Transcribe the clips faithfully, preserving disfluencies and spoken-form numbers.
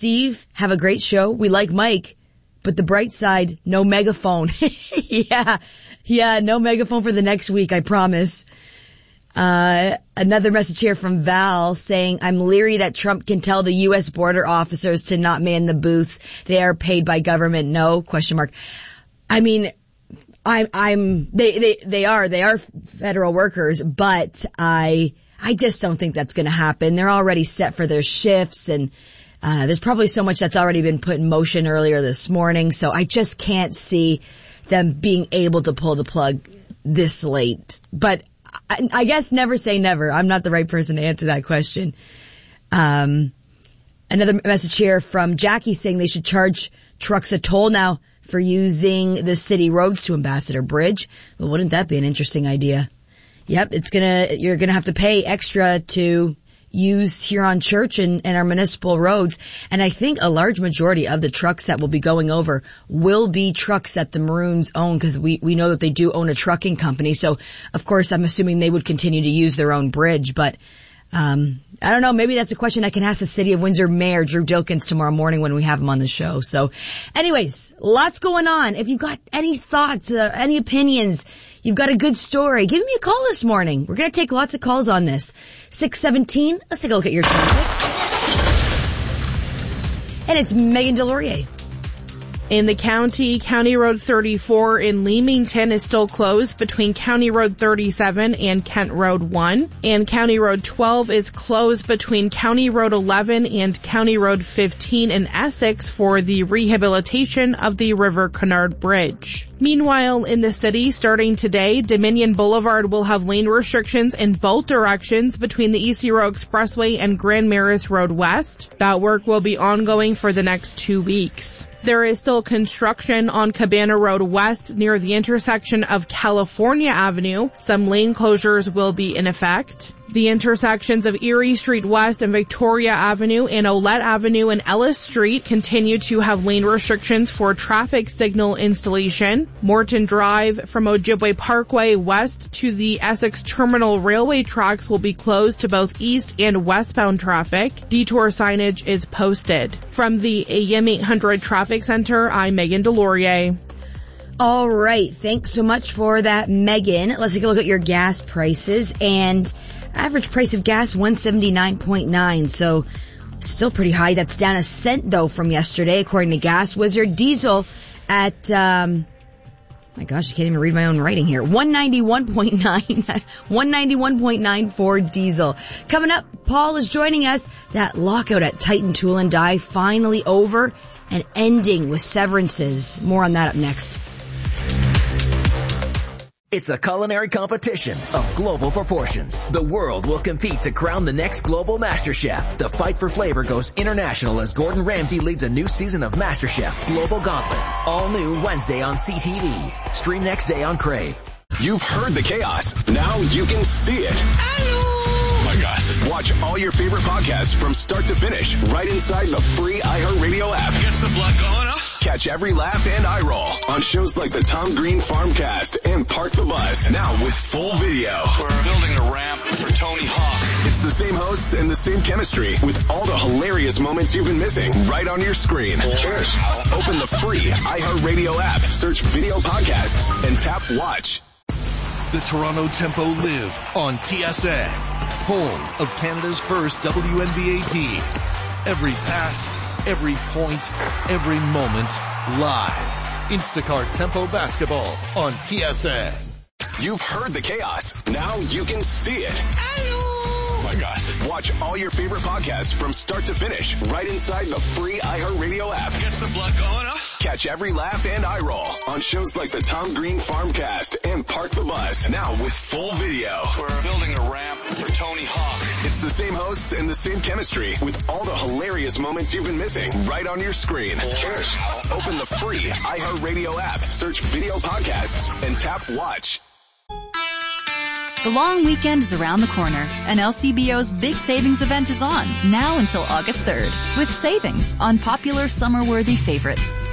Steve, have a great show. We like Mike, but the bright side, no megaphone. yeah, yeah, no megaphone for the next week, I promise. Uh, another message here from Val saying, I'm leery that Trump can tell the U S border officers to not man the booths. They are paid by government. No, question mark. I mean, I'm, I'm, they, they, they are, they are federal workers, but I, I just don't think that's going to happen. They're already set for their shifts, and uh, there's probably so much that's already been put in motion earlier this morning. So I just can't see them being able to pull the plug this late. But I, I guess never say never. I'm not the right person to answer that question. Um, another message here from Jackie saying they should charge trucks a toll now for using the city roads to Ambassador Bridge. Well, wouldn't that be an interesting idea? Yep, it's gonna, you're gonna have to pay extra to use Huron Church and, and our municipal roads. And I think a large majority of the trucks that will be going over will be trucks that the Maroons own, because we, we know that they do own a trucking company. So, of course, I'm assuming they would continue to use their own bridge. But um I don't know, maybe that's a question I can ask the City of Windsor Mayor Drew Dilkins tomorrow morning when we have him on the show. So anyways, lots going on. If you've got any thoughts, uh, any opinions, you've got a good story, give me a call this morning. We're going to take lots of calls on this. six seventeen, let's take a look at your traffic. And it's Megan Delorier. In the county, County Road thirty-four in Leamington is still closed between County Road thirty-seven and Kent Road one. And County Road twelve is closed between County Road eleven and County Road fifteen in Essex for the rehabilitation of the River Cunard Bridge. Meanwhile, in the city, starting today, Dominion Boulevard will have lane restrictions in both directions between the E C Row Expressway and Grand Maris Road West. That work will be ongoing for the next two weeks. There is still construction on Cabana Road West near the intersection of California Avenue. Some lane closures will be in effect. The intersections of Erie Street West and Victoria Avenue and Olette Avenue and Ellis Street continue to have lane restrictions for traffic signal installation. Morton Drive from Ojibwe Parkway west to the Essex Terminal Railway tracks will be closed to both east and westbound traffic. Detour signage is posted. From the A M eight hundred Traffic Center, I'm Megan Delorier. All right. Thanks so much for that, Megan. Let's take a look at your gas prices. And average price of gas, one seventy-nine point nine. So still pretty high. That's down a cent, though, from yesterday, according to Gas Wizard. Diesel at, um, my gosh, I can't even read my own writing here. one ninety-one point nine. one ninety-one point nine for diesel. Coming up, Paul is joining us. That lockout at Titan Tool and Die finally over and ending with severances. More on that up next. It's a culinary competition of global proportions. The world will compete to crown the next global Master Chef. The fight for flavor goes international as Gordon Ramsay leads a new season of MasterChef Global Gauntlet. All new Wednesday on C T V. Stream next day on Crave. You've heard the chaos. Now you can see it. Oh my God. Watch all your favorite podcasts from start to finish right inside the free iHeartRadio app. Gets the blood going up. Catch every laugh and eye roll on shows like the Tom Green Farmcast and Park the Bus. Now with full video. We're building a ramp for Tony Hawk. It's the same hosts and the same chemistry with all the hilarious moments you've been missing right on your screen. Cheers. Open the free iHeartRadio app, search video podcasts, and tap watch. The Toronto Tempo live on T S N, home of Canada's first W N B A team. Every pass, every point, every moment, live. Instacart Tempo Basketball on T S N. You've heard the chaos. Now you can see it. Oh my God. Watch all your favorite podcasts from start to finish right inside the free iHeartRadio app. Gets the blood going up. Catch every laugh and eye roll on shows like the Tom Green Farmcast and Park the Bus. Now with full video. We're building a ramp for Tony Hawk. It's the same hosts and the same chemistry with all the hilarious moments you've been missing right on your screen. Cheers. Open the free iHeartRadio app, search video podcasts, and tap watch. The long weekend is around the corner, and L C B O's big savings event is on, now until August third, with savings on popular summer-worthy favorites.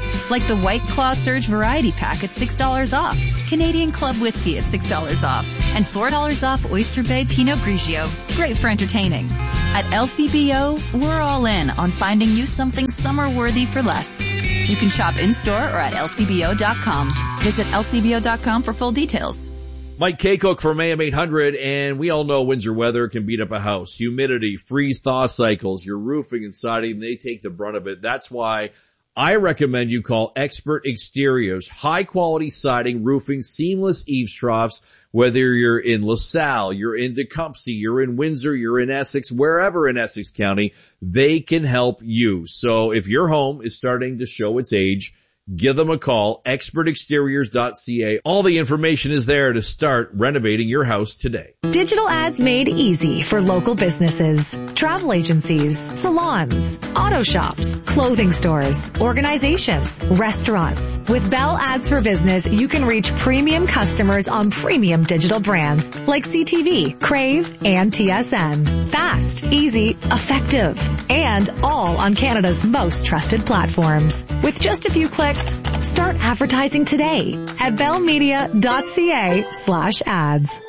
Like the White Claw Surge Variety Pack at six dollars off, Canadian Club Whiskey at six dollars off, and four dollars off Oyster Bay Pinot Grigio. Great for entertaining. At L C B O, we're all in on finding you something summer-worthy for less. You can shop in-store or at L C B O dot com. Visit L C B O dot com for full details. Mike Kaycook from A M eight hundred, and we all know winter weather can beat up a house. Humidity, freeze-thaw cycles, your roofing and siding, they take the brunt of it. That's why I recommend you call Expert Exteriors. High-quality siding, roofing, seamless eaves troughs, whether you're in LaSalle, you're in Tecumseh, you're in Windsor, you're in Essex, wherever in Essex County, they can help you. So if your home is starting to show its age, give them a call, expert exteriors dot c a. All the information is there to start renovating your house today. Digital ads made easy for local businesses, travel agencies, salons, auto shops, clothing stores, organizations, restaurants. With Bell Ads for Business, you can reach premium customers on premium digital brands like C T V, Crave, and T S N. Fast, easy, effective, and all on Canada's most trusted platforms. With just a few clicks, start advertising today at bellmedia dot c a slash ads.